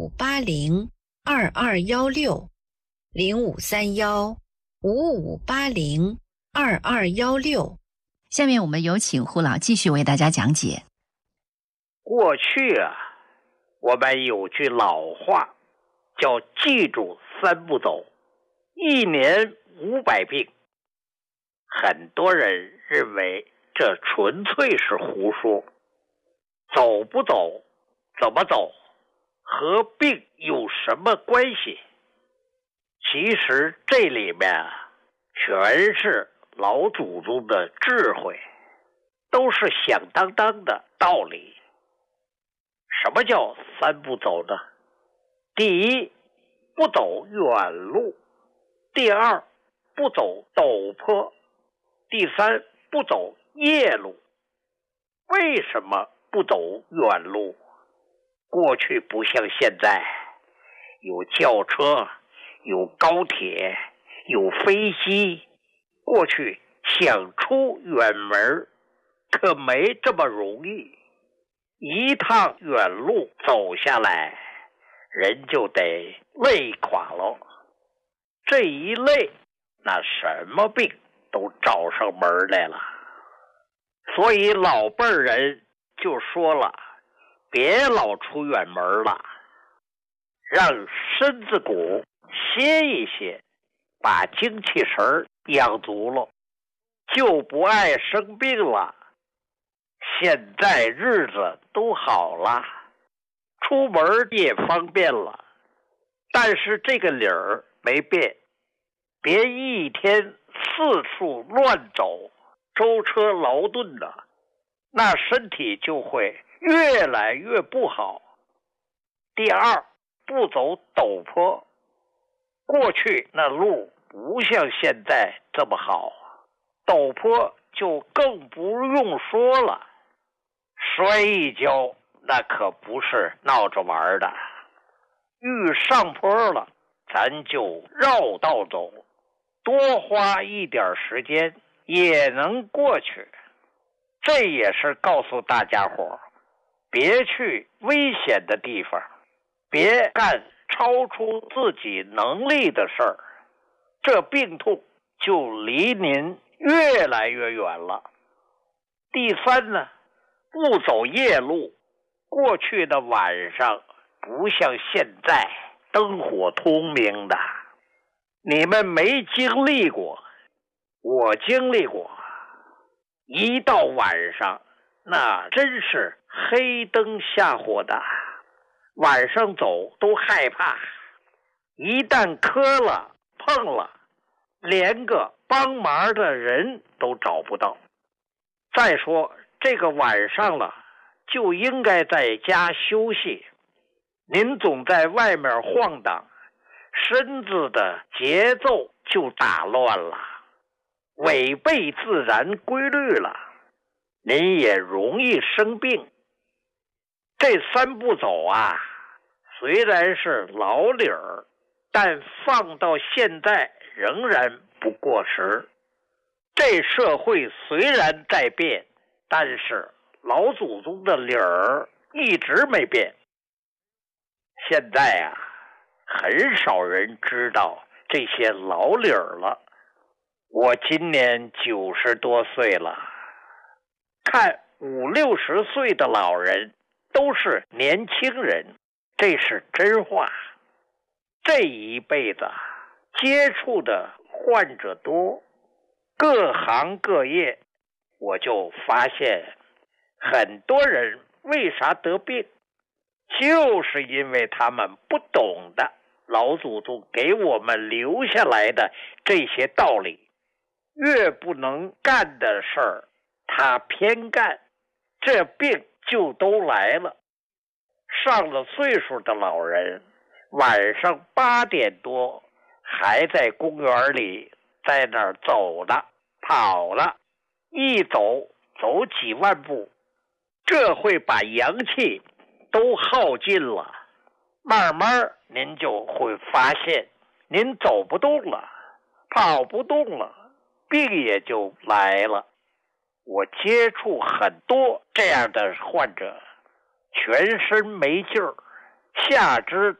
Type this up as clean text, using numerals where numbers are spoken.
05802216，053155802216。下面我们有请胡老继续为大家讲解。 过去我们有句老话叫记住3不走，1年500病。很多人认为这纯粹是胡说，走不走，怎么走，和病有什么关系？其实这里面全是老祖宗的智慧，都是响当当的道理。什么叫3不走呢？第一，不走远路；第二，不走陡坡；第三，不走夜路。为什么不走远路？过去不像现在，有轿车，有高铁，有飞机。过去想出远门可没这么容易，一趟远路走下来，人就得累垮了。这一累，那什么病都找上门来了。所以老辈人就说了，别老出远门了，让身子骨歇一歇，把精气神养足了，就不爱生病了。现在日子都好了，出门也方便了，但是这个理儿没变，别一天四处乱走，舟车劳顿的，那身体就会越来越不好。第二，不走陡坡。过去那路不像现在这么好，陡坡就更不用说了，摔一跤那可不是闹着玩的。遇上坡了，咱就绕道走，多花一点时间也能过去。这也是告诉大家伙，别去危险的地方，别干超出自己能力的事儿，这病痛就离您越来越远了。第三呢，不走夜路。过去的晚上不像现在灯火通明的，你们没经历过，我经历过。一到晚上，那真是黑灯瞎火的，晚上走都害怕，一旦磕了碰了，连个帮忙的人都找不到。再说这个晚上了，就应该在家休息，您总在外面晃荡，身子的节奏就打乱了，违背自然规律了，您也容易生病。这3不走虽然是老理儿，但放到现在仍然不过时。这社会虽然在变，但是老祖宗的理儿一直没变。现在很少人知道这些老理儿了。我今年90多岁了，看50、60岁的老人都是年轻人，这是真话。这一辈子接触的患者多，各行各业，我就发现很多人为啥得病，就是因为他们不懂得老祖宗给我们留下来的这些道理。越不能干的事儿，他偏干，这病就都来了。上了岁数的老人，晚上8点多还在公园里在那儿走呢，跑了，一走几万步，这会把阳气都耗尽了。慢慢您就会发现，您走不动了，跑不动了，病也就来了。我接触很多这样的患者，全身没劲儿，下肢